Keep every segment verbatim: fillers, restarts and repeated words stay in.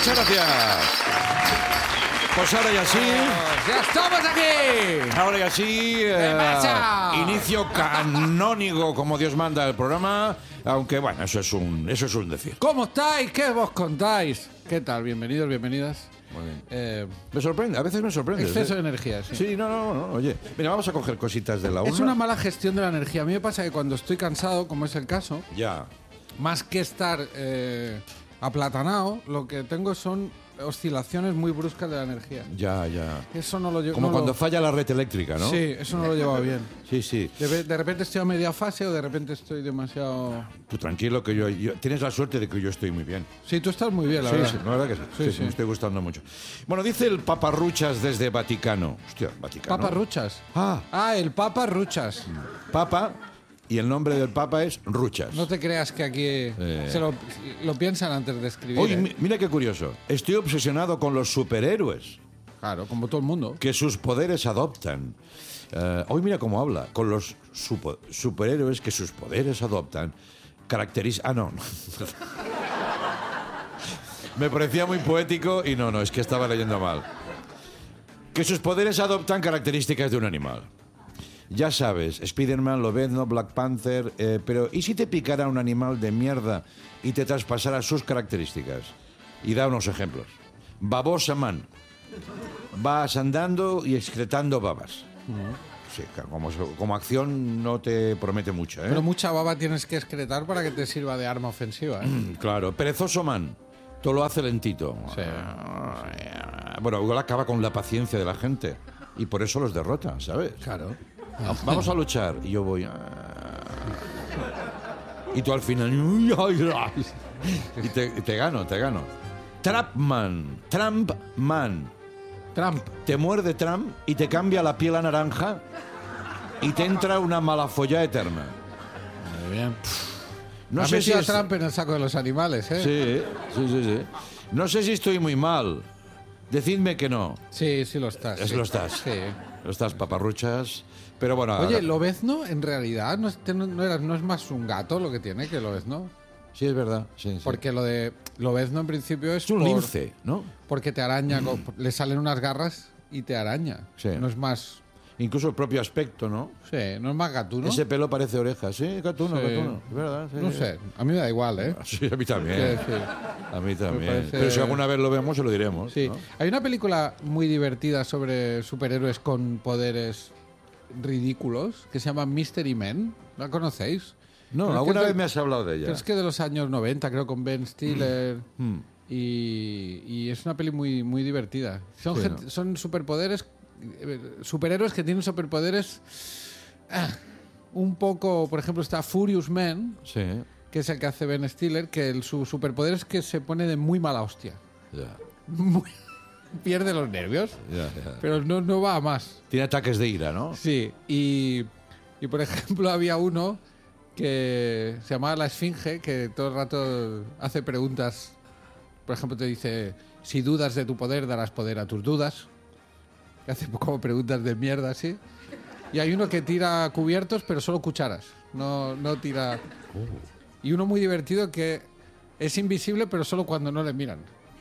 Muchas gracias. Pues ahora ya sí. ¡Ya estamos aquí! Ahora ya sí. ¿Qué pasa? Inicio canónico como Dios manda el programa. Aunque bueno, eso es un, eso es un decir. ¿Cómo estáis? ¿Qué vos contáis? ¿Qué tal? Bienvenidos, bienvenidas. Muy bien. Eh, Me sorprende, a veces me sorprende. exceso ¿eh? de energía, sí. Sí, no, no, no. Oye, mira, vamos a coger cositas de la urna. Es una mala gestión de la energía. A mí me pasa que cuando estoy cansado, como es el caso, Ya. más que estar eh, aplatanado, lo que tengo son oscilaciones muy bruscas de la energía. Ya, ya. Eso no lo llevo. Como no cuando lo- falla la red eléctrica, ¿no? Sí, eso no lo llevo bien. Sí, sí. De, de repente estoy a media fase o de repente estoy demasiado... Tú tranquilo que yo, yo- Tienes la suerte de que yo estoy muy bien. Sí, tú estás muy bien, la sí, verdad. sí, la verdad que sí. Sí, Sí, sí. Me estoy gustando mucho. Bueno, dice el Paparruchas desde Vaticano. Hostia, Vaticano. Papa Ruchas. Ah, Ah, el Papa Ruchas. Papa, y el nombre del Papa es Ruchas. No te creas que aquí se lo, lo piensan antes de escribir. Oye, ¿eh? mi- mira qué curioso. Estoy obsesionado con los superhéroes Claro, como todo el mundo. que sus poderes adoptan. Eh, hoy mira cómo habla. Con los supo- superhéroes que sus poderes adoptan. Caracteriza... Ah, no. Me parecía muy poético y no, no, es que estaba leyendo mal. Que sus poderes adoptan características de un animal. Ya sabes, Spider-Man, Lobezno, Black Panther... eh, pero ¿y si te picara un animal de mierda y te traspasara sus características? Y da unos ejemplos. Babosa man. Vas andando y excretando babas. Sí, claro, como, como acción no te promete mucho, ¿eh? Pero mucha baba tienes que excretar para que te sirva de arma ofensiva. ¿eh? Claro, perezoso man. Todo lo hace lentito. Sí. Bueno, igual acaba con la paciencia de la gente. Y por eso los derrota, ¿sabes? Claro. Vamos a luchar. Y yo voy... ah. Y tú al final... Y te, te gano, te gano. Trapman. Trampman. Trump. Te muerde Trump y te cambia la piel a naranja y te entra una malafolla eterna. Muy bien. No ha sé si metido es... a Trump en el saco de los animales, ¿eh? Sí, sí, sí, sí. No sé si estoy muy mal. Decidme que no. Sí, sí lo estás. Es sí. lo estás. Sí. Lo estás, paparruchas. Pero bueno... Oye, ahora- Lobezno, en realidad, no es, no, no era- no es más un gato lo que tiene que Lobezno. Sí, es verdad. Sí, sí. Porque lo de Lobezno en principio es, es un por- lince, ¿no? porque te araña, con- le salen unas garras y te araña. Sí. No es más, Incluso el propio aspecto, ¿no? sí, no es más gatuno. Ese pelo parece oreja. Sí, gatuno, Sí. gatuno. Es verdad. Sí. No sé, a mí me da igual, ¿eh? Sí, a mí también. Quiero decir, A mí también. parece- Pero si alguna vez lo vemos, se lo diremos. sí. ¿no? Hay una película muy divertida sobre superhéroes con poderes ridículos que se llama Mystery Men. ¿La conocéis? No, Pero es que alguna es de- vez me has hablado de ella. Pero es que de los años noventa, creo, con Ben Stiller. Mm. Y, y es una peli muy, muy divertida. Son, Sí, gente- ¿no? son superpoderes, eh, superhéroes que tienen superpoderes ah, un poco, por ejemplo, está Furious Man, Sí, que es el que hace Ben Stiller, que el, su superpoder es que se pone de muy mala hostia. ya, Muy- pierde los nervios, ya, ya. pero no, no va a más. Tiene ataques de ira, ¿no? Sí, y, y por ejemplo había uno que se llamaba La Esfinge, que todo el rato hace preguntas. Por ejemplo, te dice, si dudas de tu poder, darás poder a tus dudas. Que hace como preguntas de mierda, así. Y hay uno que tira cubiertos, pero solo cucharas. No, no tira... Y uno muy divertido que es invisible, pero solo cuando no le miran.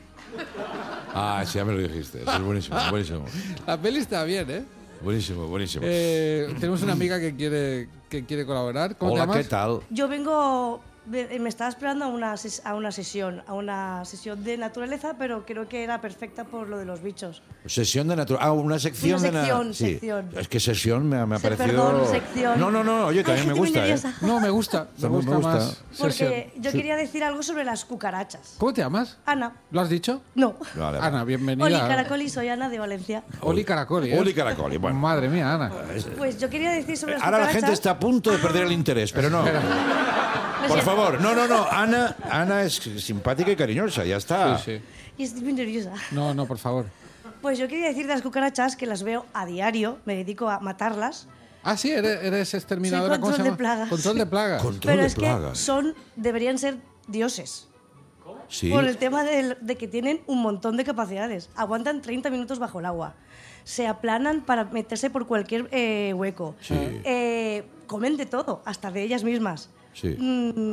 Ah, sí, ya me lo dijiste. Eso es buenísimo, buenísimo. La peli está bien, ¿eh? Buenísimo, buenísimo. Eh, tenemos una amiga que quiere, que quiere colaborar. ¿Cómo te Hola, llamas? ¿qué tal? Yo vengo, me me estaba esperando a una, ses- a una sesión, a una sesión de naturaleza, pero creo que era perfecta por lo de los bichos. Sesión de naturaleza. Ah, una sección Una de sección, na- sí. sección. Es que sesión me, me ha Se- parecido. perdón, sección. No, no, no, oye, también Ay, me estoy gusta, muy ¿eh? nerviosa. No, me gusta. Me También gusta, me gusta. más. Porque sesión. yo Sí. quería decir algo sobre las cucarachas. ¿Cómo te llamas? Ana. ¿Lo has dicho? No. Vale, vale. Ana, bienvenida. Oli Caracoli, soy Ana de Valencia. Oli Caracoli, ¿eh? Oli Caracoli, bueno. Madre mía, Ana. Pues yo quería decir sobre las Ahora la cucarachas... gente está a punto de perder el interés, pero no. Lo Por siento. favor, no, no, no. Ana, Ana es simpática y cariñosa, ya está. Sí, sí. Y estoy muy nerviosa. No, no, por favor. Pues yo quería decir de las cucarachas que las veo a diario, me dedico a matarlas, Ah, sí, eres, eres exterminadora. Soy ¿Cómo se control de llama? plagas. Control de plagas. Control pero de es plagas. que son, deberían ser dioses. Sí. Por el tema del- de que tienen un montón de capacidades. Aguantan treinta minutos bajo el agua. Se aplanan para meterse por cualquier eh, hueco. Sí. Eh, comen de todo, hasta de ellas mismas. Sí. Mm,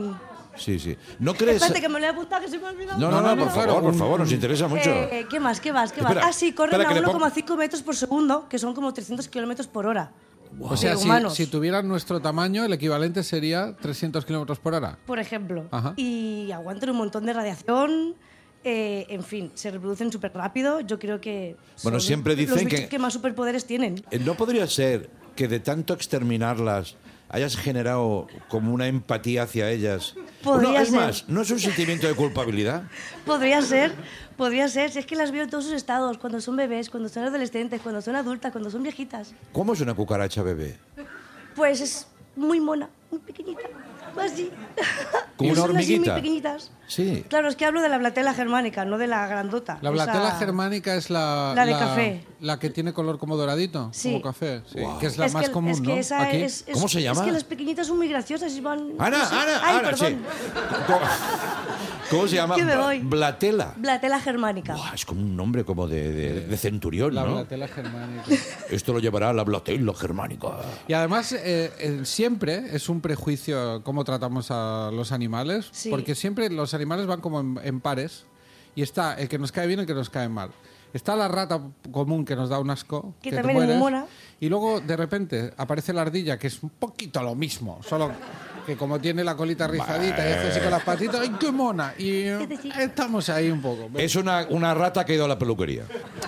Sí, sí. ¿No crees...? Espérate, que me lo he apuntado, que se me ha olvidado. No, no, no, por favor, por favor, nos interesa mucho. Eh, ¿Qué más, qué más, qué más? Espera, Ah, sí, corren espera, que a le pongo- uno coma cinco metros por segundo, que son como trescientos kilómetros por hora. O sea, De si, humanos. si tuvieran nuestro tamaño, el equivalente sería trescientos kilómetros por hora. Por ejemplo. Ajá. Y aguantan un montón de radiación. eh, en fin, se reproducen súper rápido. Yo creo que. Bueno, son siempre dicen los bichos que- que más superpoderes tienen. Eh, ¿No podría ser que de tanto exterminarlas hayas generado como una empatía hacia ellas? Podría no, es ser. más, ¿no es un sentimiento de culpabilidad? Podría ser, podría ser. Si es que las veo en todos sus estados: cuando son bebés, cuando son adolescentes, cuando son adultas, cuando son viejitas. ¿Cómo es una cucaracha bebé? Pues es muy mona, muy pequeñita. Así. ¿Como Y una son así hormiguita? muy pequeñitas. Sí. Claro, es que hablo de la blatela germánica, no de la grandota. La Esa- blatela germánica es la... La de café. La que tiene color como doradito, Sí. como café. Sí, que es la Es más que, común, es que ¿no? esa Aquí. es- es- ¿Cómo se llama? Es que las pequeñitas son muy graciosas y van... Ana, no sé. Ana, Ay, Ana, perdón. sí. ¿Cómo, cómo se llama? Que me voy. Blatela. Blatela germánica. Buah, es como un nombre como de, de- de centurión, La ¿no? blatela germánica. Esto lo llevará la blatela germánica. Y además, eh, eh, siempre es un prejuicio cómo tratamos a los animales, Sí. porque siempre los animales van como en, en pares, y está el que nos cae bien y el que nos cae mal. Está la rata común que nos da un asco, Que te también es muy mueres, mona. y luego de repente aparece la ardilla, que es un poquito lo mismo, solo que como tiene la colita rizadita y hace así con las patitas, ¡ay, qué mona! Y eh, estamos ahí un poco. Es una, una rata que ha ido a la peluquería.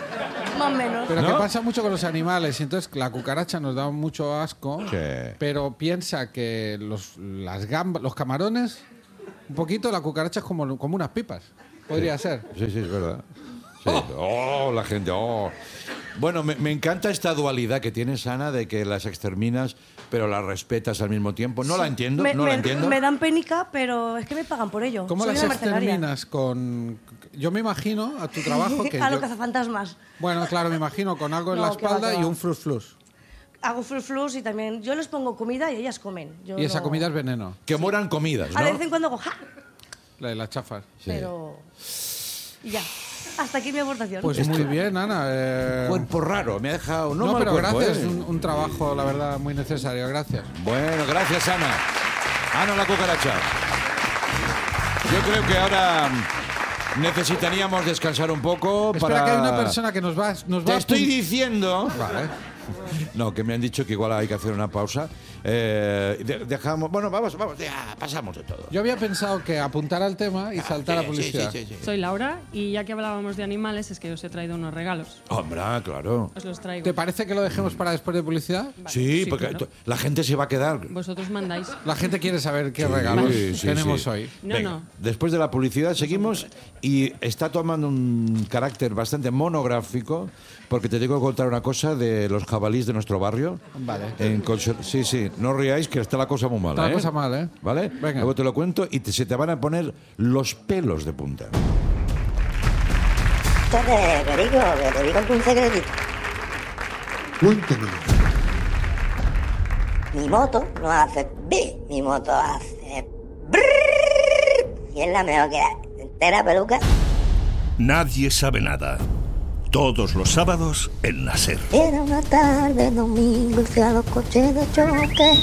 Más o menos. Pero ¿No? que pasa mucho con los animales, y entonces la cucaracha nos da mucho asco, Sí. pero piensa que los, las gambas, los camarones, un poquito la cucaracha es como, como unas pipas, podría ser. Sí, sí, es verdad. Sí. Oh, la gente, oh. Bueno, me, me encanta esta dualidad que tienes, Ana, de que las exterminas, pero las respetas al mismo tiempo. No la entiendo, me, no la me- entiendo. me dan penica, pero es que me pagan por ello. ¿Cómo Soy las una mercenaria. exterminas con...? Yo me imagino a tu trabajo que... A yo- los cazafantasmas. bueno, claro, me imagino con algo en No, la que va, espalda que y va. un flus flus. Hago frus flus y también... Yo les pongo comida y ellas comen. Yo Y esa no- comida es veneno, Que mueran comidas, A ¿no? vez en cuando hago... ¡Ja! la de las chafas. Sí. Pero... Y ya. Hasta aquí mi aportación. Pues muy bien, Ana. eh, Cuerpo raro, me ha dejado... No, No, mal pero cuerpo, gracias, ¿eh? un, un trabajo, la verdad, muy necesario. Gracias. Bueno, gracias, Ana. Ana la cucaracha. Yo creo que ahora necesitaríamos descansar un poco Espera, para... que hay una persona que nos va, nos va Te a estoy apun- diciendo... Vale. No, que me han dicho que igual hay que hacer una pausa. Eh, de- dejamos... Bueno, vamos, vamos, ya pasamos de todo. Yo había pensado que apuntar al tema y saltar a Sí, publicidad. sí, sí, sí, sí. Soy Laura y ya que hablábamos de animales es que os he traído unos regalos. Hombre, claro. Os los traigo. ¿Te parece que lo dejemos para después de publicidad? Sí, sí, porque claro. t- la gente se va a quedar. Vosotros mandáis. La gente quiere saber qué regalos Sí, sí, tenemos sí. hoy. No, Venga, no. Después de la publicidad seguimos y está tomando un carácter bastante monográfico porque te tengo que contar una cosa de los jabalís de nuestro barrio. Vale. En Conser- sí, sí, no os riáis que está la cosa muy mala. Está la ¿eh? cosa mal, ¿eh? ¿Vale? Venga. Luego te lo cuento y te- se te van a poner los pelos de punta. Entonces, que digo, que te digo un secretito. Cuéntame. Mi moto no hace bi, mi moto hace brrrr. Y es la mejor que hay. Entera peluca. Nadie sabe nada. Todos los sábados en la SER. Era una tarde domingo y fui a los coches de choque.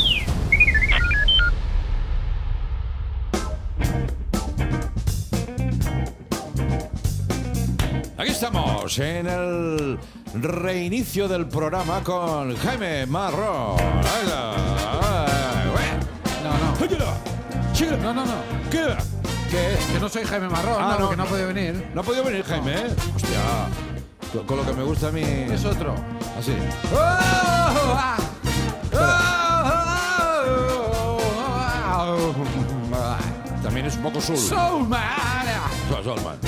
Aquí estamos en el reinicio del programa con Jaime Marrón. Ahí está. Ay, bueno. No, no. Óyelo. Síguelo. No, no, no. ¿Qué? Que, que no soy Jaime Marrón, Ah, no, no. porque no ha podido venir. No ha podido venir Jaime, ¿eh? Hostia. Con- Con lo que me gusta a mí. Es otro. Así. ¡Oh! ¡Ah! ¡Oh! ¡Oh! También es un poco soul. Soul Man. Soul, soul, man.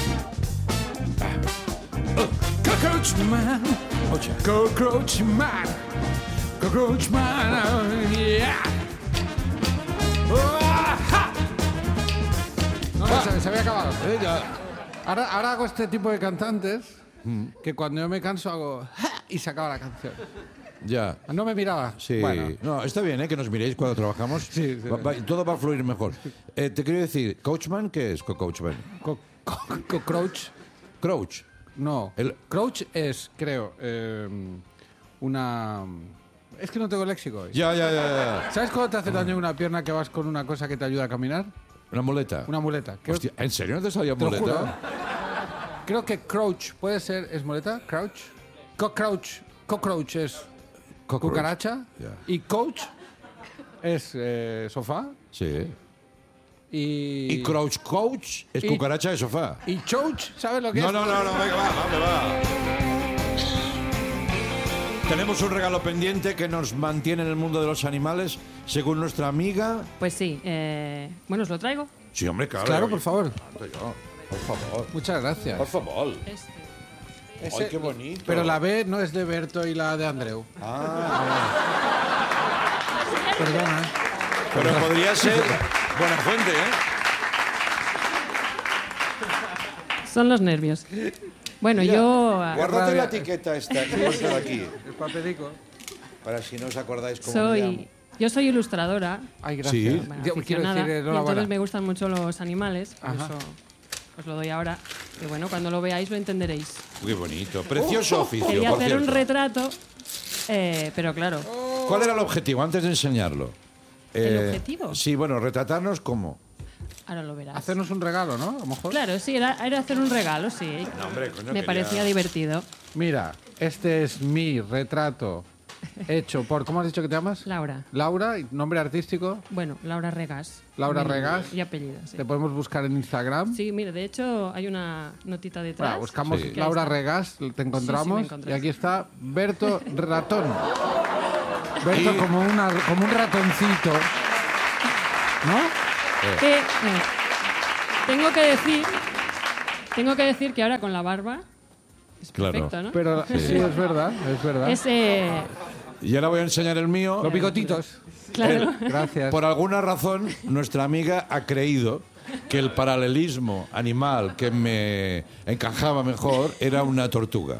Cockroach Man. Ocha. Cockroach Man. Cockroach Man. oh, yeah. Oh, ja. No, no, se, se había acabado. Eh, ya. Ahora, ahora hago este tipo de cantantes que cuando yo me canso hago ja, y se acaba la canción. Ya. No me miraba. Sí, Bueno, no, está bien, ¿eh? Que nos miréis cuando trabajamos. Sí, sí. Va- va- todo va a fluir mejor. Eh, te quiero decir, ¿Coachman qué es? Co- Coachman. co- co- cockroach. Crouch. No. El- Crouch es, creo, eh, una. Es que no tengo léxico hoy. Ya, ya, ya, ya. ¿Sabes cuando te hace daño una pierna que vas con una cosa que te ayuda a caminar? ¿Una muleta? Una muleta. Creo, Hostia, ¿en serio no te salía te lo muleta? juro. Creo que crouch puede ser... ¿Es muleta? ¿Crouch? Cockroach. Cockroach es Cockroach. cucaracha. Ya. Y coach es eh, sofá. Sí. Y... Y Crouch Coach es y- cucaracha de sofá. Y choach, ¿sabes lo que No, es? no, no, no, venga, va, ¿dónde va? Tenemos un regalo pendiente que nos mantiene en el mundo de los animales, según nuestra amiga. Pues sí, eh, bueno, os lo traigo. Sí, hombre, claro. Claro, yo- por favor. yo- Por favor. Muchas gracias. Por favor. Este. Ay, qué bonito. Pero la B no es de Berto y la de Andreu. Ah, Perdona. ¿eh? pero podría ser buena fuente, ¿eh? Son los nervios. Bueno, yo... ah, Guárdate la etiqueta esta y póntela aquí, El papelico. para si no os acordáis cómo me llamo. soy... Yo soy ilustradora. Ay, Sí. gracias. Bueno, Yo quiero aficionada, decir, eh, y enhorabuena. entonces me gustan mucho los animales, por Ajá. eso os lo doy ahora. Y bueno, cuando lo veáis lo entenderéis. Qué bonito. Precioso oficio, Quería por hacer un cierto. retrato, eh, pero claro, ¿Cuál era el objetivo antes de enseñarlo? ¿El Eh, objetivo? Sí, bueno, retratarnos cómo. ahora lo verás. Hacernos un regalo, ¿no? A lo mejor. Claro, sí, era, era hacer un regalo, sí. No, hombre, coño, Me quería- parecía divertido. Mira, este es mi retrato hecho por... ¿Cómo has dicho que te llamas? Laura. Laura, y nombre artístico. Bueno, Laura Regas. Laura Mi- Regas. Y apellido, sí. Te podemos buscar en Instagram. Sí, mire, de hecho hay una notita detrás. Bueno, buscamos Sí. Laura Que ahí Regas, te Sí, sí, encontramos. me encontré. Y aquí está Berto Ratón. Berto como, una, como un ratoncito. ¿No? Que, eh, tengo que decir, tengo que decir que ahora con la barba es Claro. perfecto, ¿no? Pero sí, es verdad, es verdad. Es, eh, Y ahora voy a enseñar el mío. Los bigotitos. claro. Gracias. Por alguna razón, nuestra amiga ha creído que el paralelismo animal que me encajaba mejor era una tortuga.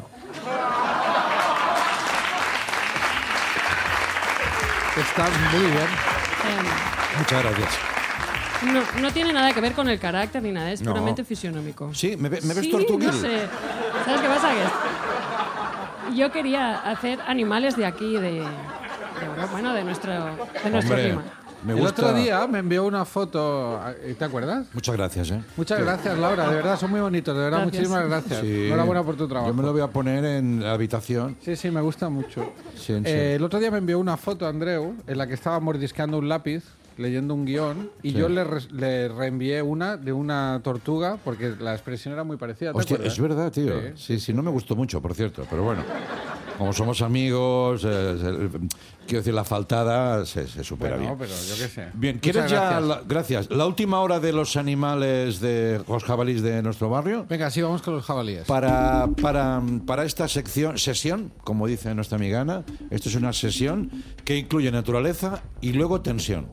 Está muy bien. Eh, Muchas gracias. no, no tiene nada que ver con el carácter ni nada, es No. puramente fisionómico. Sí, ¿me, ve- me ves Sí, tortuguil? no sé. ¿Sabes qué pasa? Que yo quería hacer animales de aquí, de, de Europa, bueno, de nuestro, de nuestro Hombre, clima. me El gusta. otro día me envió una foto, ¿te acuerdas? Muchas gracias, ¿eh? Muchas gracias, Laura, de verdad, son muy bonitos, de verdad, Gracias. muchísimas gracias. Sí. Enhorabuena por tu trabajo. Yo me lo voy a poner en la habitación. Sí, sí, me gusta mucho. Sí, en Eh, serio. el otro día me envió una foto, Andreu, en la que estaba mordisqueando un lápiz, leyendo un guión, y Sí. yo le, re- le reenvié una de una tortuga, porque la expresión era muy parecida. ¿te Hostia, acuerdas? es verdad, tío. Sí. Sí, sí, no me gustó mucho, por cierto, pero bueno. Como somos amigos, eh, se- quiero decir, la faltada se, se supera Bueno, bien. pero yo qué sé. Bien, Muchas ¿quieres ya? gracias. La, gracias. La última hora de los animales de los jabalíes de nuestro barrio. Venga, sí, vamos con los jabalíes. Para, para, para esta sección, sesión, como dice nuestra amiga Ana, esto es una sesión que incluye naturaleza y luego tensión.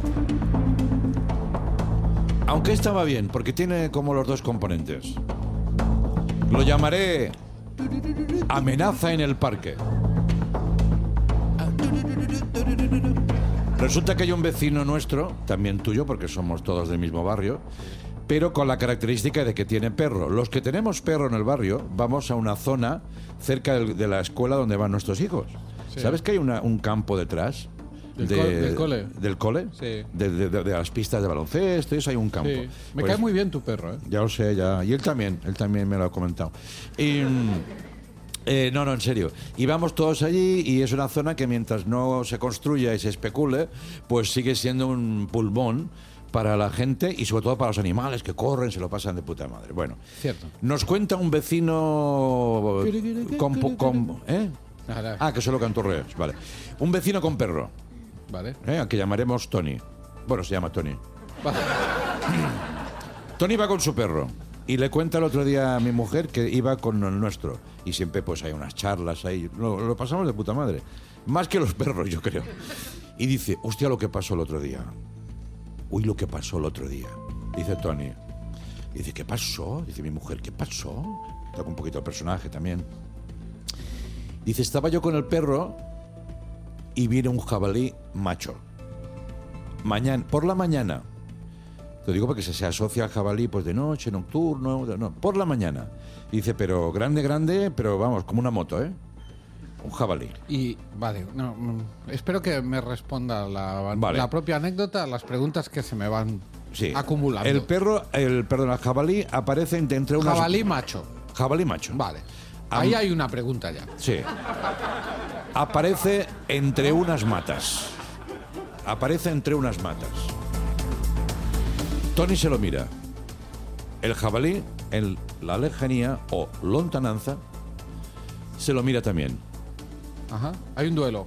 Aunque esta va bien, porque tiene como los dos componentes. Lo llamaré amenaza en el parque. Resulta que hay un vecino nuestro, también tuyo, porque somos todos del mismo barrio, pero con la característica de que tiene perro. Los que tenemos perro en el barrio vamos a una zona cerca del- de la escuela donde van nuestros hijos. Sí. ¿Sabes que hay una- un campo detrás? Del co- del cole. ¿Del cole? Sí. De, de- de- de las pistas de baloncesto, eso hay un campo. Sí. Me Pues- cae muy bien tu perro, ¿eh? ya lo sé, ya. Y él también, él también me lo ha comentado. Y, mm, eh, no, no, en serio. Y vamos todos allí y es una zona que mientras no se construya y se especule, pues sigue siendo un pulmón para la gente y sobre todo para los animales que corren, se lo pasan de puta madre. Bueno, Cierto. nos cuenta un vecino con... po- con- ¿eh? Nada. Ah, que solo canturreos, vale. Un vecino con perro, Vale. ¿eh? Al que llamaremos Tony. Bueno, se llama Tony. Vale. Tony va con su perro y le cuenta el otro día a mi mujer que iba con el nuestro y siempre pues hay unas charlas ahí, lo, lo pasamos de puta madre, más que los perros yo creo. Y dice, hostia lo que pasó el otro día, uy lo que pasó el otro día, dice Tony. Y dice, ¿qué pasó? Dice mi mujer, ¿qué pasó? Toca un poquito el personaje también. Dice, estaba yo con el perro y viene un jabalí macho. Mañana, por la mañana. Te digo porque se, se asocia al jabalí pues de noche, nocturno, de- no, por la mañana. Y dice, pero grande, grande, pero vamos, como una moto, ¿eh? Un jabalí. Y, vale, no, mm, espero que me responda la, Vale. la propia anécdota a las preguntas que se me van sí. acumulando. El perro, el, perdón, el jabalí aparece entre, entre unas... Jabalí macho. Jabalí macho. Vale. Am- Ahí hay una pregunta ya. Sí. Aparece entre unas matas. Aparece entre unas matas. Tony se lo mira. El jabalí, en la lejanía o lontananza, se lo mira también. Ajá. Hay un duelo.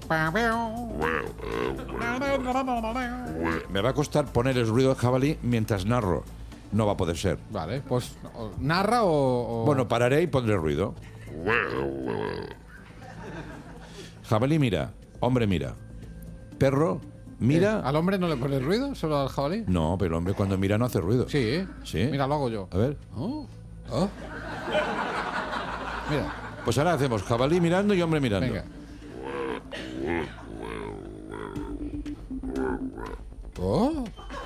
Me va a costar poner el ruido del jabalí mientras narro. No va a poder ser. Vale, pues o- narra o, o- Bueno, pararé y pondré ruido. Jabalí mira. Hombre mira. Perro mira. ¿Al hombre no le pone ruido? ¿Solo al jabalí? No, pero el hombre cuando mira no hace ruido. Sí, ¿eh? Sí. Mira, lo hago yo. A ver. Oh, oh. Mira, Pues ahora hacemos jabalí mirando y hombre mirando. venga. Oh.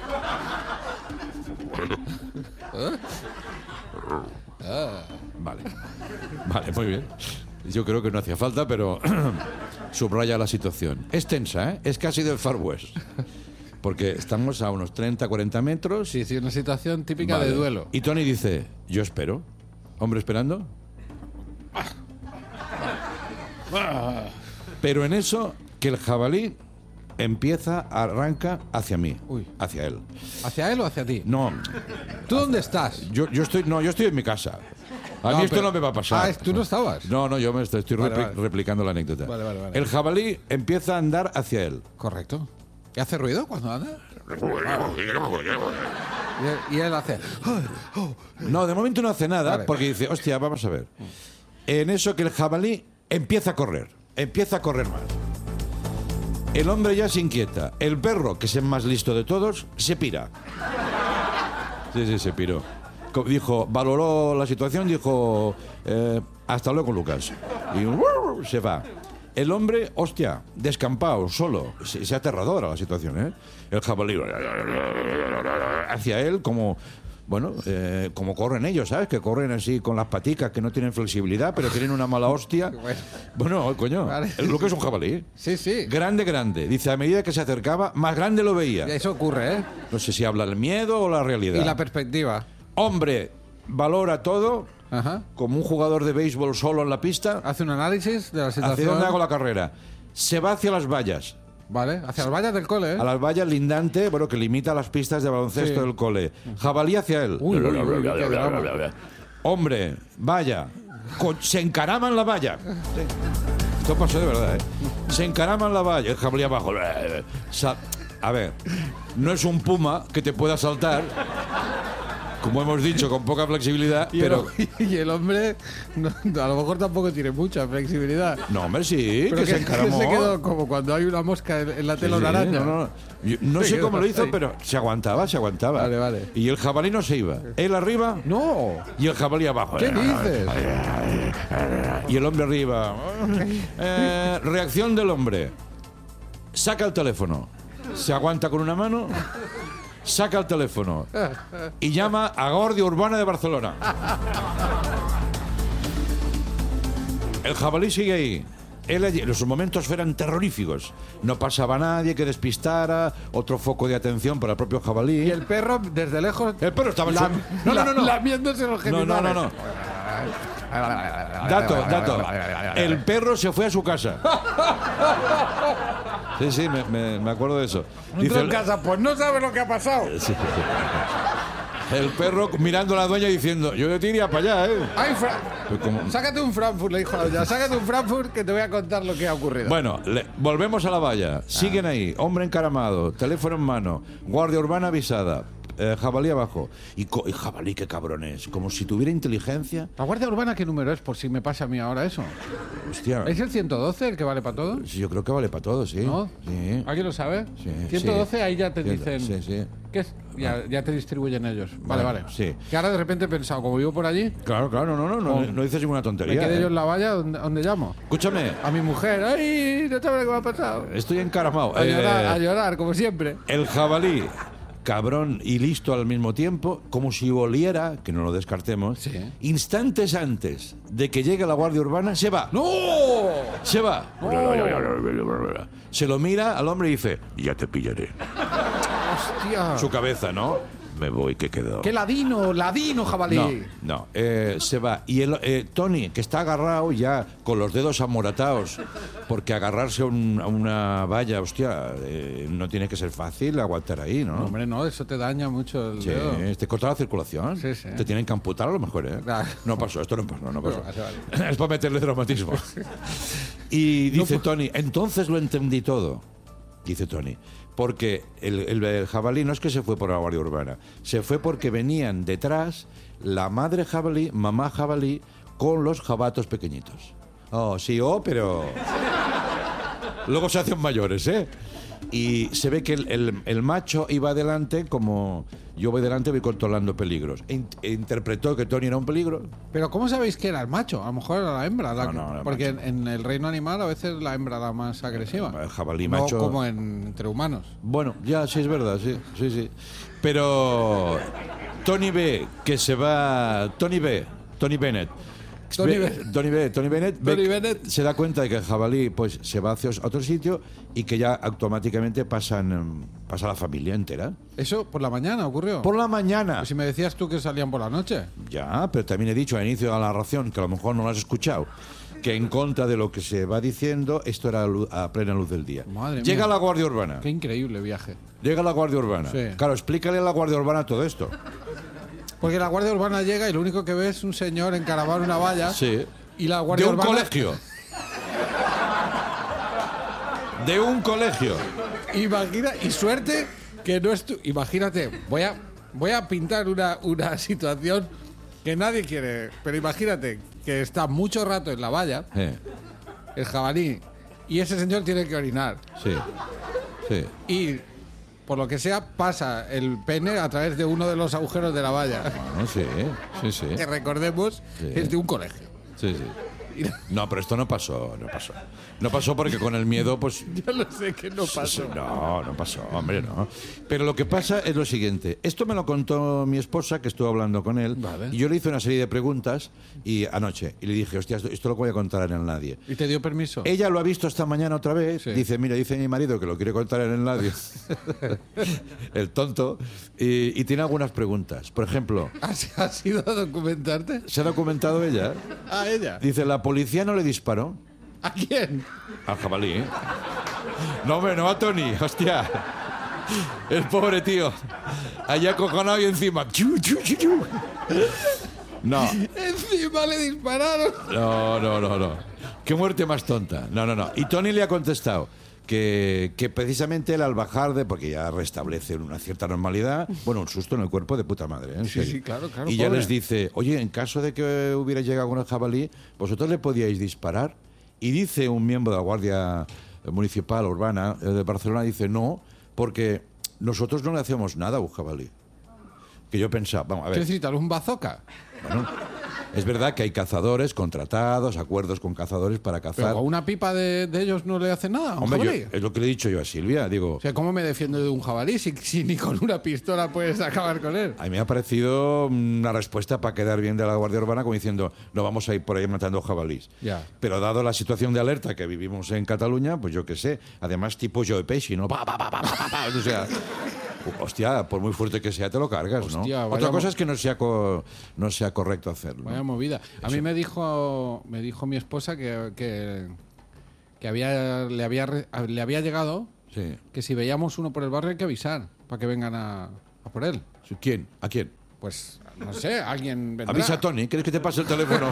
Vale. Vale, muy bien. Yo creo que no hacía falta, pero subraya la situación. Es tensa, ¿eh? Es casi del Far West. Porque estamos a unos treinta, cuarenta metros. Sí, sí, una situación típica Vale. de duelo. Y Tony dice, yo espero. Hombre esperando. Pero en eso, que el jabalí empieza, arranca hacia mí. Uy. Hacia él. ¿Hacia él o hacia ti? No, ¿Tú dónde estás? yo, yo estoy, no, yo estoy en mi casa. A No, mí esto pero- no me va a pasar. Ah, es- ¿tú no estabas? No, no, yo me estoy, estoy Vale, repli- vale. replicando la anécdota. Vale, vale, vale. El jabalí empieza a andar hacia él. Correcto. ¿Y hace ruido cuando anda? Y, y él hace... No, de momento no hace nada Vale. porque dice, hostia, vamos a ver. En eso que el jabalí empieza a correr, empieza a correr más. El hombre ya se inquieta. El perro, que es el más listo de todos, se pira. Sí, sí, se piró. Co- Dijo, valoró la situación, dijo, eh, hasta luego, Lucas. Y ¡uh! se va. El hombre, hostia, descampado, solo. Se, se aterradora la situación, ¿eh? El jabalí hacia él como... Bueno, eh, como corren ellos, ¿sabes? Que corren así con las paticas, que no tienen flexibilidad, pero tienen una mala hostia. Bueno, coño, Vale. lo que es un jabalí. Sí, sí. Grande, grande. Dice, a medida que se acercaba, más grande lo veía. Eso ocurre, ¿eh? No sé si habla el miedo o la realidad. Y la perspectiva. Hombre, valora todo Ajá. como un jugador de béisbol solo en la pista. Hace un análisis de la ¿Hacia situación. dónde hago la carrera? Se va hacia las vallas. Vale, hacia las vallas del cole, ¿eh? A las vallas lindante, bueno, que limita las pistas de baloncesto Sí. del cole. Jabalí hacia él. Uy, uy, uy, qué drama. Hombre, vaya. Co- se encarama en la valla. Sí. Esto pasó de verdad, ¿eh? Se encarama en la valla. El jabalí abajo. Sa- A ver, no es un puma que te pueda saltar. Como hemos dicho, con poca flexibilidad, Y, pero... el, y el hombre no, a lo mejor tampoco tiene mucha flexibilidad. No, hombre, sí, Pero que, se encaramó. se quedó como cuando hay una mosca en, en la Sí, tela sí, una araña. no, no. Yo no Se sé quedó cómo lo hizo, ahí. pero se aguantaba, se aguantaba. Vale, vale. Y el jabalí no se iba. Él arriba No. y el jabalí abajo. ¿Qué dices? Y el hombre arriba. Eh, reacción del hombre. Saca el teléfono. Se aguanta con una mano. Saca el teléfono. Y llama a Guardia Urbana de Barcelona. El jabalí sigue ahí. Él allí, los momentos eran terroríficos. No pasaba nadie que despistara. Otro foco de atención para el propio jabalí. Y el perro, desde lejos... El perro estaba en su- lam- No, no, no, no. Lamiéndose los No, genitales. no, no, no. Dato, dato. El perro se fue a su casa. Sí, sí, me, me- me acuerdo de eso. Entró Dice en el, casa, pues no sabe lo que ha pasado. sí. El perro mirando a la dueña diciendo, yo te iría para allá, ¿eh? Ay, Fra- Pues como- Sácate un Frankfurt, le dijo la doña. Sácate un Frankfurt que te voy a contar lo que ha ocurrido. Bueno, le- volvemos a la valla. Siguen ahí, hombre encaramado, teléfono en mano, guardia urbana avisada, eh, jabalí abajo. Y, co- y jabalí, qué cabrones, como si tuviera inteligencia. ¿La Guardia Urbana qué número es? Por si me pasa a mí ahora eso. Hostia, ¿Es el ciento doce el que vale para todo? sí, yo creo que vale para todo, sí. ¿No? Sí. ¿Alguien lo sabe? Sí, ciento doce, sí. ahí ya te Ciento- dicen... sí, sí. ¿Qué es? Ya, ya te distribuyen ellos. Vale, Vale, vale. sí. Que ahora de repente he pensado, como vivo por allí, Claro, claro, no, no, no, Oh. no dices ninguna me tontería. quedé ¿eh? yo en la valla, ¿dónde, dónde llamo? Escúchame, A mi mujer. ¡Ay! No sabes lo que me ha pasado. estoy encaramado. A llorar, Eh, a llorar, como siempre. El jabalí, cabrón y listo al mismo tiempo, como si oliera, que no lo descartemos, Sí. instantes antes de que llegue la Guardia Urbana, se va. ¡No! Se va. Se lo mira al hombre y dice, ya te pillaré. ¡Hostia! Su cabeza, ¿no? me voy, que quedo. ¡Qué ladino, ladino, jabalí! No, no, eh, se va. Y el, eh, Tony, que está agarrado ya con los dedos amoratados, porque agarrarse a, un- a una valla, hostia, eh, no tiene que ser fácil aguantar ahí, ¿no? No, hombre, no, eso te daña mucho el Sí, dedo. te corta la circulación. Sí, sí. Te tienen que amputar a lo mejor, ¿eh? Ah. No pasó, esto no pasó, no pasó. Bueno, vale, Es para meterle dramatismo. Y dice Tony, entonces lo entendí todo. Dice Tony. Porque el, el- el jabalí no es que se fue por la Guardia Urbana, se fue porque venían detrás la madre jabalí, mamá jabalí, con los jabatos pequeñitos. Oh, sí, oh, pero... Luego se hacen mayores, ¿eh? Y se ve que el, el- el macho iba adelante como yo voy delante, voy controlando peligros. E in- e interpretó que Tony era un peligro. Pero ¿cómo sabéis que era el macho? A lo mejor era la hembra. la No, que- no, era el porque en, macho. en el reino animal a veces la hembra es la más agresiva. El jabalí no macho- como en- entre humanos. Bueno, ya, sí es verdad, sí, sí, sí. Pero Tony ve que se va... Tony ve, Tony Bennett. Tony Ve- Be- Tony ve, Tony Bennett, ve Tony que Bennett. se da cuenta de que el jabalí pues, se va hacia otro sitio y que ya automáticamente pasan, em, pasa la familia entera. Eso por la mañana ocurrió. Por la mañana. Pues si me decías tú que salían por la noche. Ya, pero también he dicho al inicio de la narración, que a lo mejor no lo has escuchado, que en contra de lo que se va diciendo, esto era a lu- a plena luz del día. Madre Llega mía. la Guardia Urbana. Qué increíble viaje. Llega la Guardia Urbana. Sí. Claro, explícale a la Guardia Urbana todo esto. Porque la Guardia Urbana llega y lo único que ve es un señor encaravado en una valla. Sí. Y la De Guardia un Urbana. colegio. De un colegio. Imagina, y suerte que no es tu. Imagínate, voy a, voy a pintar una, una situación que nadie quiere. Pero imagínate que está mucho rato en la valla, Eh, el jabalí, y ese señor tiene que orinar. sí. Sí. Y por lo que sea, pasa el pene a través de uno de los agujeros de la valla. Bueno, sí, sí, sí. Que recordemos, Sí. es de un colegio. Sí, sí. No, pero esto no pasó, no pasó. No pasó porque con el miedo, pues... Yo lo sé que no pasó. No, no pasó, hombre, no. Pero lo que pasa es lo siguiente. Esto me lo contó mi esposa, que estuvo hablando con él. Vale. Y yo le hice una serie de preguntas y anoche. Y le dije, hostia, esto, esto lo voy a contar en el nadie. ¿Y te dio permiso? Ella lo ha visto esta mañana otra vez. Sí. Dice, mira, dice mi marido que lo quiere contar en el nadie. El tonto. Y, y tiene algunas preguntas. Por ejemplo, ¿Has, has ido a documentarte? ¿se ha documentado ella? A ella. Dice, la policía no le disparó ¿A quién? al jabalí, ¿eh? No, hombre, no a Tony, hostia. El pobre tío. Allá acojonado y encima. Chu, chu, chu, chu. No, Encima le dispararon. no, no, no, no. Qué muerte más tonta. No, no, no. Y Tony le ha contestado que, que precisamente él al bajar de... Porque ya restablece una cierta normalidad. Bueno, un susto en el cuerpo de puta madre, ¿eh? En Sí, serio. sí, claro, claro, Y ya pobre. les dice, oye, en caso de que hubiera llegado con el jabalí, ¿vosotros le podíais disparar? Y dice un miembro de la Guardia Municipal Urbana eh, de Barcelona, dice, no, porque nosotros no le hacemos nada a un jabalí. Que yo pensaba, vamos a ver... ¿Qué decir, tal un bazooka? Bueno, es verdad que hay cazadores contratados, acuerdos con cazadores para Pero cazar. con una pipa de, de ellos no le hace nada a un Hombre, yo- jabalí. es lo que le he dicho yo a Silvia. Digo, O sea, ¿cómo me defiendo de un jabalí si, si ni con una pistola puedes acabar con él? a mí me ha parecido una respuesta para quedar bien de la Guardia Urbana, como diciendo, no vamos a ir por ahí matando jabalís. Ya. Pero dado la situación de alerta que vivimos en Cataluña, pues yo qué sé. Además, tipo Joe Pesci, ¿no? Pa, pa, pa, pa, pa, pa, pa. O sea, hostia, por muy fuerte que sea, te lo cargas, ¿no? Hostia, vaya Otra cosa mo- es que no sea, co- no sea correcto hacerlo. Vaya ¿no? movida. A mí me dijo, me dijo mi esposa que, que, que había, le, había, re- le había llegado Sí. que si veíamos uno por el barrio hay que avisar para que vengan a, a por él. ¿Quién? ¿A quién? Pues, no sé, alguien vendrá. Avisa a Tony, ¿quieres que te pase el teléfono?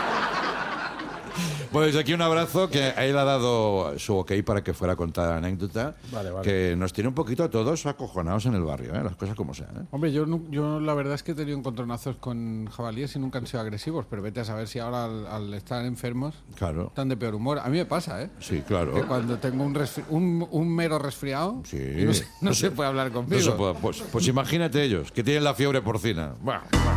Pues aquí un abrazo, que a él ha dado su ok para que fuera a contar la anécdota, Vale, vale. que nos tiene un poquito a todos acojonados en el barrio, ¿eh? Las cosas como sean. ¿eh? Hombre, yo, nu- yo la verdad es que he tenido encontronazos con jabalíes y nunca han sido agresivos, pero vete a saber si ahora al, al estar enfermos Claro, están de peor humor. A mí me pasa, ¿eh? sí, claro. Que cuando tengo un, resfri- un, un mero resfriado, Sí. y no, se, no No se sé. puede hablar conmigo. No se puede. Pues, pues imagínate ellos, que tienen la fiebre porcina. Buah, buah.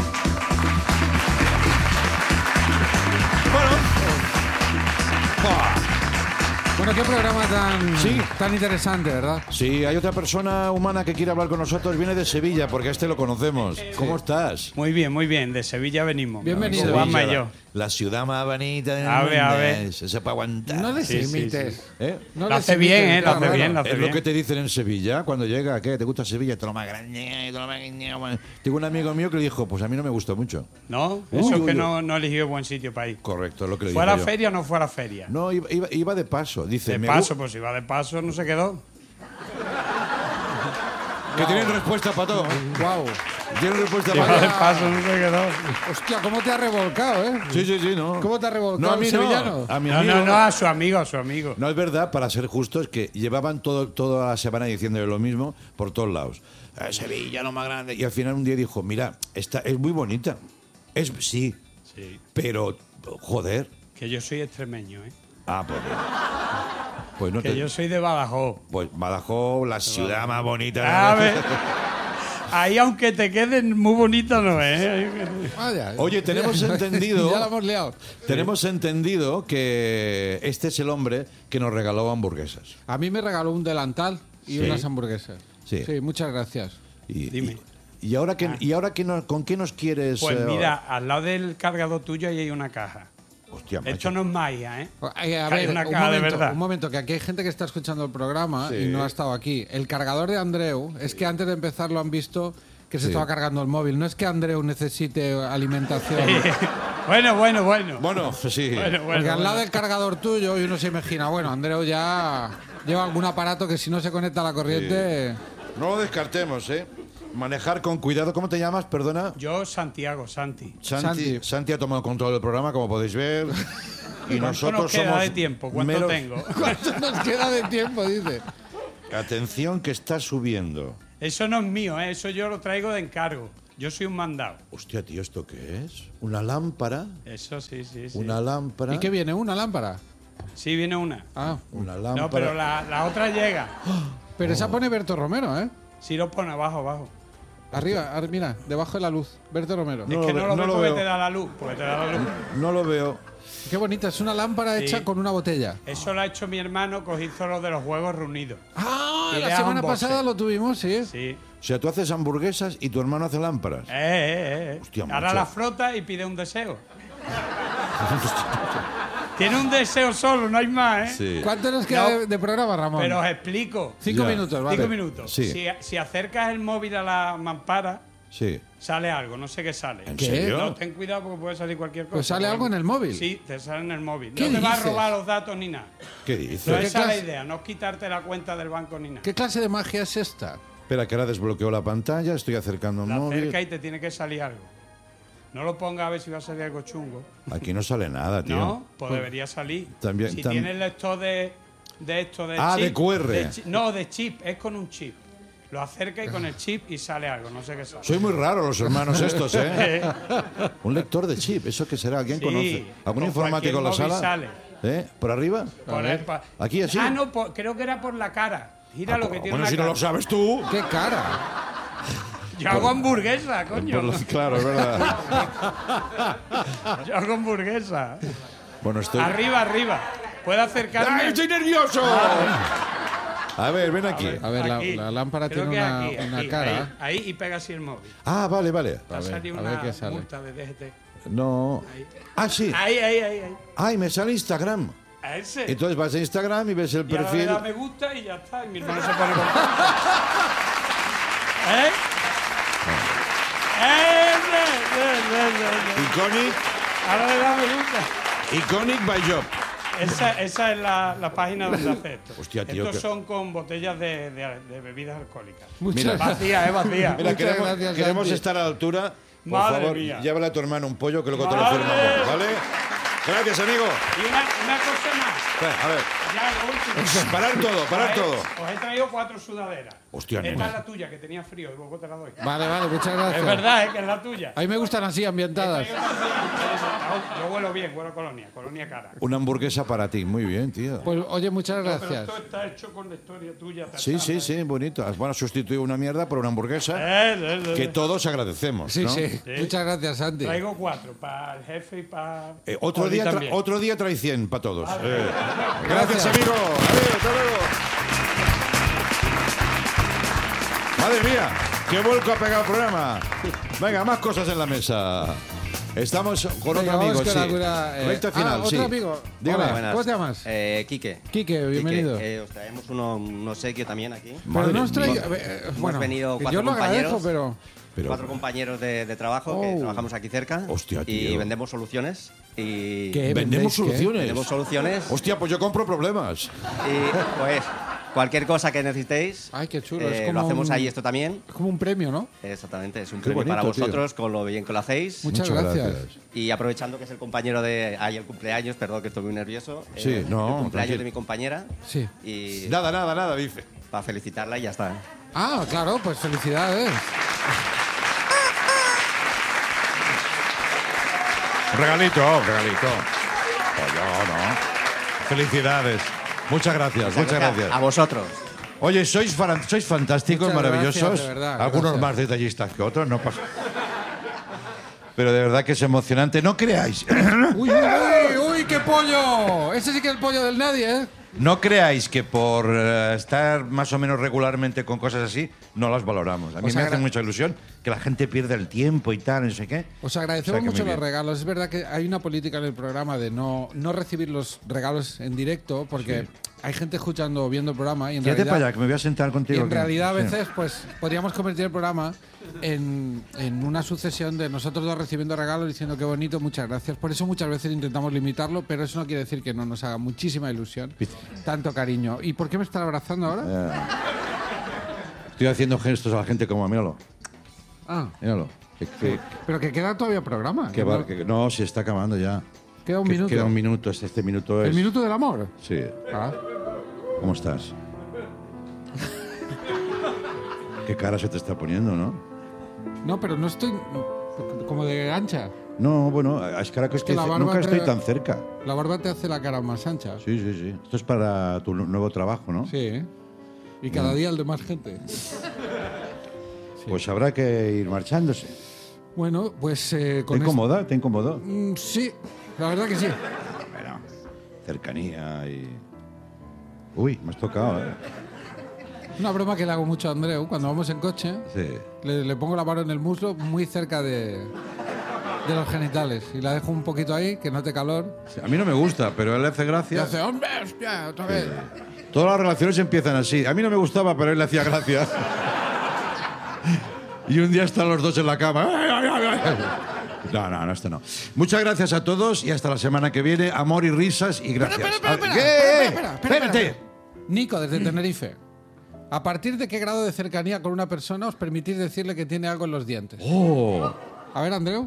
Bueno, qué programa tan, Sí. tan interesante, ¿verdad? Sí, hay otra persona humana que quiere hablar con nosotros, viene de Sevilla, porque a este lo conocemos. ¿Cómo estás? Muy bien, muy bien. De Sevilla venimos. Bienvenido. Juanma y Sevilla. yo. La ciudad más bonita del A ver, a mundo. ver. Eso es para aguantar. No les Sí, sí, imites. sí. ¿Eh? No Lo les hace bien, imites, ¿eh? Lo hace claro. bien, lo hace Es lo bien. que te dicen en Sevilla cuando llega. ¿Qué? ¿Te gusta Sevilla? Todo lo más grande. Todo lo más grande. Tengo un amigo mío que le dijo, pues a mí no me gustó mucho. ¿No? Uy, Eso uy, es que uy. no, no eligió buen sitio para ir. Correcto, lo que le ¿Fue a dije la yo. feria o no fue a la feria? No, iba, iba, iba de paso. Dice, De me paso, gu- pues si va de paso no se quedó. que tienen respuesta para todo. Guau. Tienen respuesta Si va para de todo. paso no se quedó. Hostia, ¿cómo te has revolcado, eh? Sí, sí, sí, no. ¿Cómo te ha revolcado No, a mí el sevillano? no. A mi No, amigo. no, no, a su amigo, a su amigo. No, es verdad, para ser justos, que llevaban todo, toda la semana diciéndole lo mismo por todos lados. Eh, Sevilla, lo más grande. Y al final un día dijo, mira, esta es muy bonita. Es sí, Sí. pero, joder. Que yo soy extremeño, ¿eh? Ah, pues, pues no Que te... yo soy de Badajoz. Pues Badajoz, la ciudad más bonita. A ver. Ahí, aunque te queden muy bonito, no es. ¿eh? Vaya. Oye, tenemos entendido- Ya la hemos liado. Tenemos entendido que este es el hombre que nos regaló hamburguesas. A mí me regaló un delantal y Sí. unas hamburguesas. Sí. muchas gracias. Y, Dime. Y, y ahora, que, y ahora que no- ¿con qué nos quieres...? Pues eh, mira, al lado del cargador tuyo ahí hay una caja. Hostia, macho. Esto no es magia, ¿eh? Ay, a Que hay ver, una un caja de momento, verdad. un momento, que aquí hay gente que está escuchando el programa Sí. y no ha estado aquí. El cargador de Andreu es que antes de empezar lo han visto que se Sí. estaba cargando el móvil. No es que Andreu necesite alimentación. Bueno, bueno, bueno. Bueno, sí. Bueno, bueno, Porque al lado bueno. del cargador tuyo y uno se imagina, bueno, Andreu ya lleva algún aparato que si no se conecta a la corriente... No lo descartemos, ¿eh? Manejar con cuidado. ¿Cómo te llamas? Perdona. Yo, Santiago, Santi. Santi, Santi. Santi ha tomado control del programa, como podéis ver. Y ¿Cuánto nosotros nos queda somos de tiempo? ¿Cuánto meros- tengo? ¿Cuánto nos queda de tiempo? Dice. Atención que está subiendo. Eso no es mío, ¿eh? Eso yo lo traigo de encargo. Yo soy un mandado. Hostia, tío, ¿esto qué es? ¿Una lámpara? Eso sí, sí, sí. ¿Una lámpara? ¿Y qué viene? ¿Una lámpara? Sí, viene una. Ah, Una lámpara. No, pero la, la otra llega. pero esa pone Berto Romero, ¿eh? Si lo pone abajo, abajo. Arriba, ar- mira, debajo de la luz. Berto Romero. No es que lo no ve- lo no ves lo porque veo. te da la luz. Porque te da la luz. No lo veo. Qué bonita, es una lámpara Sí. hecha con una botella. Eso lo ha hecho mi hermano, cogí solo de los Juegos Reunidos. Ah, Y la le semana hago un pasada boxe. lo tuvimos, sí. Sí. O sea, tú haces hamburguesas y tu hermano hace lámparas. Eh, eh, eh. Hostia, Ahora macho. la frota y pide un deseo. Tiene un deseo solo, no hay más, ¿eh? Sí. ¿Cuánto nos queda No, de, de programa, Ramón? Pero os explico. Cinco Ya. minutos, vale. Cinco minutos. Sí. Si, si acercas el móvil a la mampara, Sí. sale algo, no sé qué sale. ¿En ¿Qué? serio? No, ten cuidado porque puede salir cualquier cosa. Pues sale algo en el móvil. Sí, te sale en el móvil. ¿Qué No te va a dices? robar los datos ni nada. ¿Qué No, dices? ¿Qué esa es la clase? idea, no es quitarte la cuenta del banco ni nada. ¿Qué clase de magia es esta? Espera, que ahora desbloqueo la pantalla, estoy acercando el La móvil. acerca y te tiene que salir algo. No lo ponga a ver si va a salir algo chungo. Aquí no sale nada, tío. No, pues debería salir. También- si tam- tienes lector de, de esto de Ah, chip. de Q R. chi- no, de chip, es con un chip. Lo acerca y con el chip y sale algo, no sé qué sale. Soy muy raro los hermanos estos, ¿eh? Un lector de chip, ¿eso qué será? ¿Alguien Sí, conoce? ¿Algún con informático en la cualquier sala? móvil ¿Eh? ¿Por arriba? Por el pa- ¿Aquí así? Ah, no, por- creo que era por la cara. Gira lo que tiene Bueno, la si no cara. lo sabes tú. ¡Qué cara! Yo hago hamburguesa, coño. Por lo- claro, es verdad. Yo hago hamburguesa. Bueno, estoy... Arriba, arriba. ¿Puedo acercarme? ¡Ay, estoy nervioso! A ver, ven aquí. A ver, la, Aquí. la lámpara Creo tiene que una, aquí, una aquí, cara. Ahí, ahí y pega así el móvil. Ah, vale, vale. Te ha ver, salido a ver una qué sale. multa de D G T. No. Ahí. Ah, sí. Ahí, ahí, ahí, ahí. Ay, me sale Instagram. A ese. Entonces vas a Instagram y ves el y ahora le perfil. da me gusta y ya está. Y mi hermano se pone con... ¿Eh? ¡Eh! ¡Eh! ¡Eh! ¡Eh! Iconic, Ahora le da me gusta. Iconic by Job. Esa, esa es la, la página donde hace esto. Hostia, tío, Estos que- son con botellas de, de- de bebidas alcohólicas. Muchas Mira. gracias. Vacía, es vacía. Mira, Muchas queremos, gracias, queremos Santi. estar a la altura. Por Madre favor, mía. llévale a tu hermano un pollo que luego te lo Madre. firmamos, ¿vale? Gracias, amigo. Y una, una cosa más. Espera, a ver. Ya, lo último. Parar todo, parar Os he- todo. Os he traído cuatro sudaderas. Hostia, Esta nena. es la tuya, que tenía frío, y luego te la doy. Vale, vale, muchas gracias. Es verdad, es que es la tuya. A mí me gustan así, ambientadas. Yo huelo bien, huelo colonia, colonia cara. Una hamburguesa para ti. Muy bien, tío. Pues oye, muchas Pero gracias. esto está hecho con la historia tuya. Sí, sí, Tarzán, sí, bonito. Has bueno, sustituido una mierda por una hamburguesa Eh, eh, eh, que eh. todos agradecemos. Sí, ¿no? sí, Muchas gracias, Santi. Traigo cuatro, para el jefe y para... Eh, otro, Oli día tra- también. otro día trae cien para todos. Eh, Gracias, Gracias. amigo. Adiós, hasta luego. Madre mía, qué vuelco ha pegado el programa. Venga, más cosas en la mesa. Estamos con Venga, otro amigo, vamos con sí. alguna, eh, Recta final, ah, sí. otro amigo. Dígame. Hola, ¿cómo te llamas? Eh, Quique. Quique, bienvenido. Quique, eh, os traemos uno, un obsequio también aquí. Pero Madre no os traigo- mía. eh, Hemos bueno, venido que cuatro yo lo agradezco, compañeros. pero... Pero- Cuatro compañeros de, de trabajo que Oh. trabajamos aquí cerca. Hostia, y tío. vendemos soluciones. Y ¿Qué? Vendemos ¿Vendéis qué? soluciones. vendemos soluciones. Hostia, pues yo compro problemas. Y pues cualquier cosa que necesitéis. Ay, qué chulo, eh, es como lo hacemos un- ahí esto también. Es como un premio, ¿no? Exactamente, es un Qué premio bonito, para tío. vosotros con lo bien que lo hacéis. Muchas, gracias. Y aprovechando que es el compañero de. Ay, el cumpleaños, perdón que estoy muy nervioso. Sí, eh, no, El cumpleaños tranquilo. de mi compañera. Sí. Y Nada, nada, nada, dice. para felicitarla y ya está. Ah, claro, pues felicidades. Regalito, regalito. Pollo, ¿no? Felicidades. Muchas gracias, muchas gracias. A vosotros. Oye, sois, fan- sois fantásticos, Muchas maravillosos. gracias, de verdad, Algunos gracias. más detallistas que otros, no pasa. Pero de verdad que es emocionante. No creáis, ¡Uy, uy, uy! ¡Uy, qué pollo! Ese sí que es el pollo del nadie, ¿eh? no creáis que por eh, estar más o menos regularmente con cosas así, no las valoramos. A mí Os me agra- hace mucha ilusión que la gente pierda el tiempo y tal, no sé qué. Os agradecemos O sea que mucho muy los bien. regalos. Es verdad que hay una política en el programa de no, no recibir los regalos en directo porque Sí. hay gente escuchando o viendo el programa y en Quédate realidad... para allá, que me voy a sentar Y contigo. en que- realidad a sí. veces pues podríamos convertir el programa en, en una sucesión de nosotros dos recibiendo regalos diciendo qué bonito, muchas gracias. Por eso muchas veces intentamos limitarlo, pero eso no quiere decir que no nos haga muchísima ilusión, tanto cariño. ¿Y por qué me estás abrazando ahora? Eh, Estoy haciendo gestos a la gente como, míralo, Ah, míralo. Que, que- pero que queda todavía programa. que que va- no- que- no, se está acabando ya. queda un Que- minuto. Queda un minuto, este, este minuto es... ¿El minuto del amor? Sí. Ah. ¿Cómo estás? Qué cara se te está poniendo, ¿no? No, pero no estoy como de ancha. No, bueno, es cara que, Es que la barba nunca te- estoy tan cerca. La barba te hace la cara más ancha. Sí, sí, sí. Esto es para tu nu- nuevo trabajo, ¿no? Sí, ¿eh? Y cada día el de más gente. Pues habrá que ir marchándose. Bueno, pues eh, ¿Te con incomoda? ¿Te incomodó? este- Mm, sí, la verdad que sí. Bueno, cercanía y... Uy, me has tocado, ¿eh? Una broma que le hago mucho a Andreu cuando vamos en coche. Sí. Le, le pongo la mano en el muslo muy cerca de, de los genitales y la dejo un poquito ahí, que note calor. A mí no me gusta, pero él le hace Y gracia. hace, hombre, hostia, otra vez. Todas las relaciones empiezan así. A mí no me gustaba, pero a él le hacía gracia. Y un día están los dos en la cama. ¡Ay, ay, ay, ay! No, no, no, esto no. Muchas gracias a todos y hasta la semana que viene. Amor y risas y gracias. Espera, espera, espera, ¿Qué? espera, espera, espera, Espérate. espera. Nico, desde Tenerife. ¿A partir de qué grado de cercanía con una persona os permitís decirle que tiene algo en los dientes? Oh. A ver, Andreu.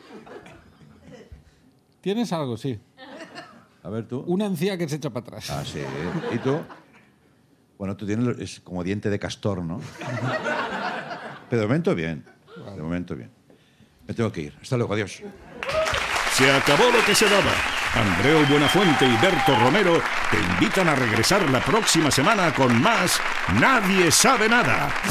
¿Tienes algo? Sí. A ver tú. Una encía que se echa para atrás. Ah, sí. ¿Y tú? Bueno, tú tienes es como diente de castor, ¿no? Pero de momento bien. De momento bien. Me tengo que ir. Hasta luego, adiós. Se acabó lo que se daba. Andreu Buenafuente y Berto Romero te invitan a regresar la próxima semana con más Nadie sabe nada.